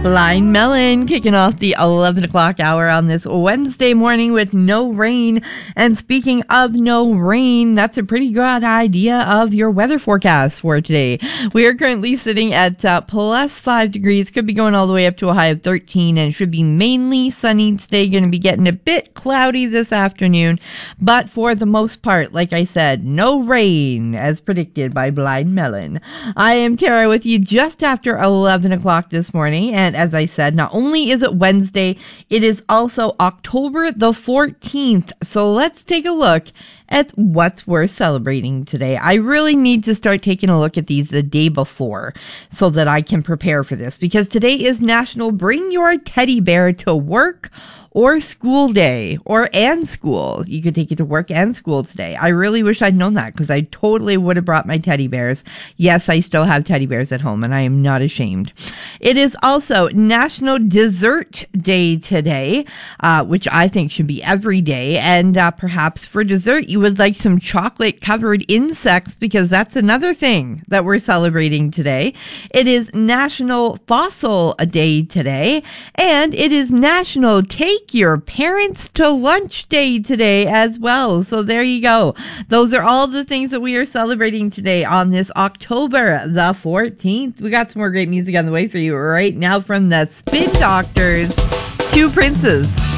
Blind Melon kicking off the 11 o'clock hour on this Wednesday morning with no rain. And speaking of no rain, that's a pretty good idea of your weather forecast for today. We are currently sitting at plus 5 degrees. Could be going all the way up to a high of 13, and it should be mainly sunny today. Going to be getting a bit cloudy this afternoon. But for the most part, like I said, no rain as predicted by Blind Melon. I am Tara with you just after 11 o'clock this morning. And as I said, not only is it Wednesday, it is also October the 14th. So let's take a look at what's worth celebrating today. I really need to start taking a look at these the day before so that I can prepare for this, because today is National Bring Your Teddy Bear to Work or School Day, and school. You could take it to work and school today. I really wish I'd known that, because I totally would have brought my teddy bears. Yes, I still have teddy bears at home, and I am not ashamed. It is also National Dessert Day today, which I think should be every day. And perhaps for dessert, you would like some chocolate-covered insects, because that's another thing that we're celebrating today. It is National Fossil Day today, and it is National Take Your Parents to Lunch Day today as well. So there you go. Those are all the things that we are celebrating today on this October the 14th. We got some more great music on the way for you right now from the Spin Doctors, Two Princes.